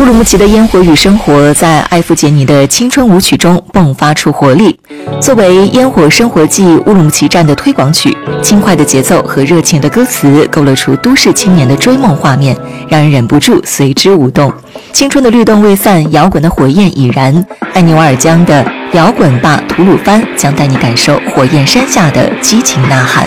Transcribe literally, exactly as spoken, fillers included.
鲁木齐的烟火与生活在艾弗杰尼的青春舞曲中迸发出活力。作为烟火生活季乌鲁木齐站的推广曲，轻快的节奏和热情的歌词勾勒出都市青年的追梦画面，让人忍不住随之舞动。青春的律动未散，摇滚的火焰已燃。艾尼瓦尔江的摇滚吧吐鲁番将带你感受火焰山下的激情呐喊。